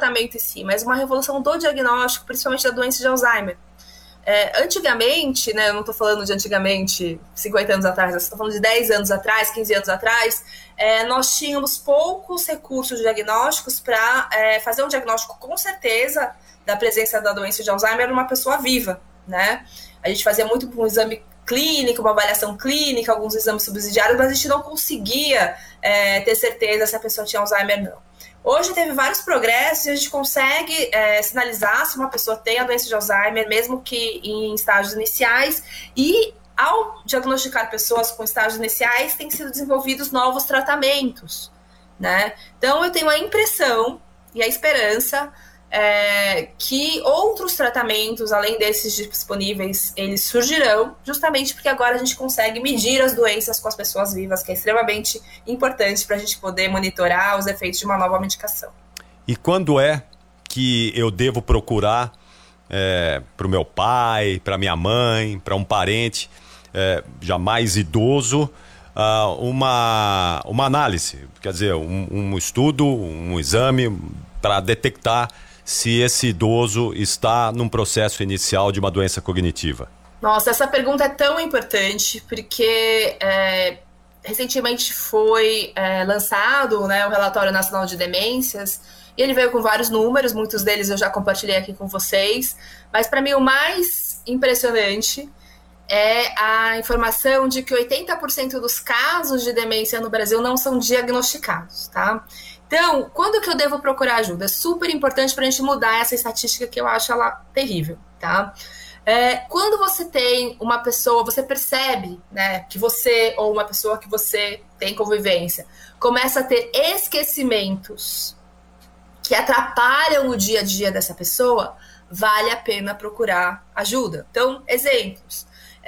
tratamento em si, mas uma revolução do diagnóstico, principalmente da doença de Alzheimer. Antigamente, né, eu não estou falando de antigamente, 50 anos atrás, eu estou falando de 10 anos atrás, 15 anos atrás, nós tínhamos poucos recursos diagnósticos para fazer um diagnóstico com certeza da presença da doença de Alzheimer numa pessoa viva, né? A gente fazia muito um exame clínico, uma avaliação clínica, alguns exames subsidiários, mas a gente não conseguia ter certeza se a pessoa tinha Alzheimer ou não. Hoje teve vários progressos e a gente consegue sinalizar se uma pessoa tem a doença de Alzheimer, mesmo que em estágios iniciais, e ao diagnosticar pessoas com estágios iniciais, têm sido desenvolvidos novos tratamentos, né? Então eu tenho a impressão e a esperança que outros tratamentos, além desses disponíveis, eles surgirão, justamente porque agora a gente consegue medir as doenças com as pessoas vivas, que é extremamente importante para a gente poder monitorar os efeitos de uma nova medicação. E quando é que eu devo procurar para o meu pai, para minha mãe, para um parente já mais idoso, uma análise, quer dizer, um estudo, um exame para detectar se esse idoso está num processo inicial de uma doença cognitiva? Nossa, essa pergunta é tão importante, porque recentemente foi lançado, né, o Relatório Nacional de Demências, e ele veio com vários números, muitos deles eu já compartilhei aqui com vocês, mas para mim o mais impressionante é a informação de que 80% dos casos de demência no Brasil não são diagnosticados, tá? Então, quando que eu devo procurar ajuda? É super importante para a gente mudar essa estatística que eu acho ela terrível, tá? Quando você tem uma pessoa, você percebe, né, que você ou uma pessoa que você tem convivência começa a ter esquecimentos que atrapalham o dia a dia dessa pessoa, vale a pena procurar ajuda. Então, exemplos.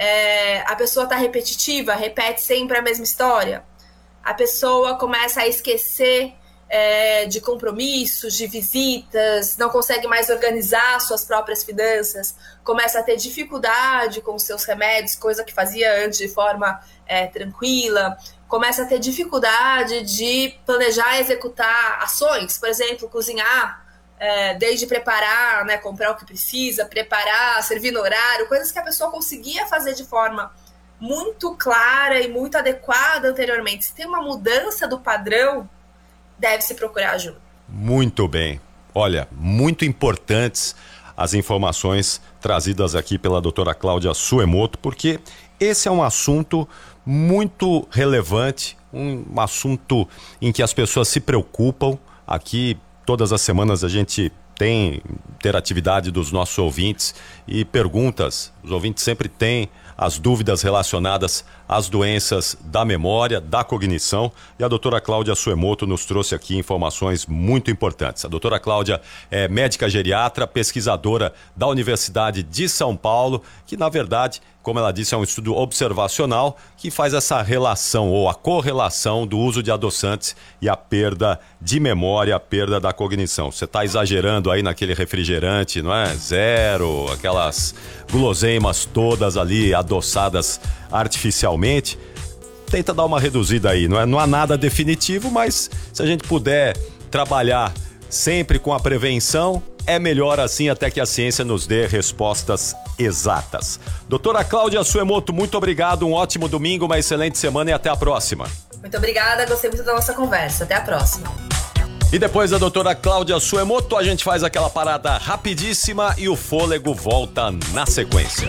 A pessoa está repetitiva, repete sempre a mesma história. A pessoa começa a esquecer de compromissos, de visitas, não consegue mais organizar suas próprias finanças, começa a ter dificuldade com os seus remédios, coisa que fazia antes de forma tranquila, começa a ter dificuldade de planejar e executar ações, por exemplo, cozinhar, desde preparar, né, comprar o que precisa, preparar, servir no horário, coisas que a pessoa conseguia fazer de forma muito clara e muito adequada anteriormente. Se tem uma mudança do padrão, deve-se procurar ajuda. Muito bem. Olha, muito importantes as informações trazidas aqui pela doutora Cláudia Suemoto, porque esse é um assunto muito relevante, um assunto em que as pessoas se preocupam. Aqui, todas as semanas, a gente tem interatividade dos nossos ouvintes e perguntas. Os ouvintes sempre têm as dúvidas relacionadas às doenças da memória, da cognição, e a doutora Cláudia Suemoto nos trouxe aqui informações muito importantes. A doutora Cláudia é médica geriatra, pesquisadora da Universidade de São Paulo, que na verdade, como ela disse, é um estudo observacional que faz essa relação ou a correlação do uso de adoçantes e a perda de memória, a perda da cognição. Você está exagerando aí naquele refrigerante, não é? Zero, aquelas guloseimas todas ali adoçadas artificialmente. Tenta dar uma reduzida aí, não é? Não há nada definitivo, mas se a gente puder trabalhar sempre com a prevenção, é melhor assim, até que a ciência nos dê respostas exatas. Doutora Cláudia Suemoto, muito obrigado, um ótimo domingo, uma excelente semana e até a próxima. Muito obrigada, gostei muito da nossa conversa. Até a próxima. E depois da doutora Cláudia Suemoto, a gente faz aquela parada rapidíssima e o fôlego volta na sequência.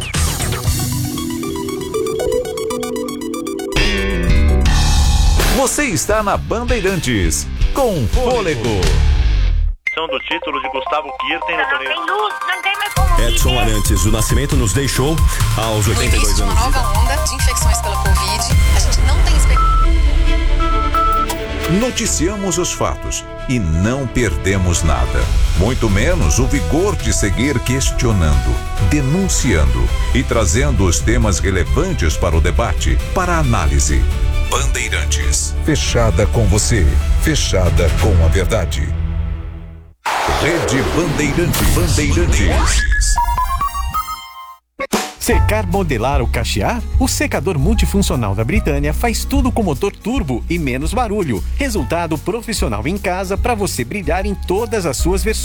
Você está na Bandeirantes, com Fôlego. Do título de Gustavo Kirten no torneio. Tem luz, não tem mais como Edson viver. Arantes do Nascimento nos deixou aos 82 anos. No início de uma nova onda de infecções pela Covid, a gente não tem Noticiamos os fatos e não perdemos nada. Muito menos o vigor de seguir questionando, denunciando e trazendo os temas relevantes para o debate, para a análise. Bandeirantes. Fechada com você. Fechada com a verdade. Rede Bandeirantes. Secar, modelar ou cachear? O secador multifuncional da Britânia faz tudo com motor turbo e menos barulho. Resultado profissional em casa para você brilhar em todas as suas versões.